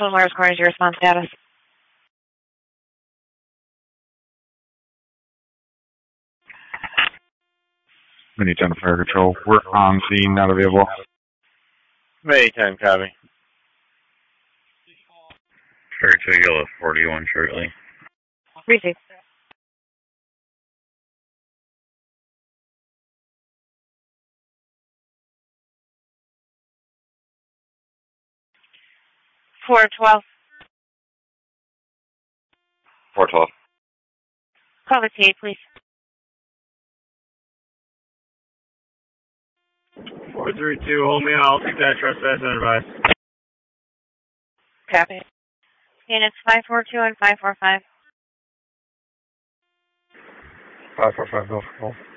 Twin Wires Corner is your response status. Mini 10 Fire Control. We're on scene, not available. May 10, copy. Fire 2 Yellow 41 shortly. Receive. Four 12. 412. Call the TA, please. 432, hold me out. Take that trespass and advice. Copy. Units 542 and 545. 545, go for call.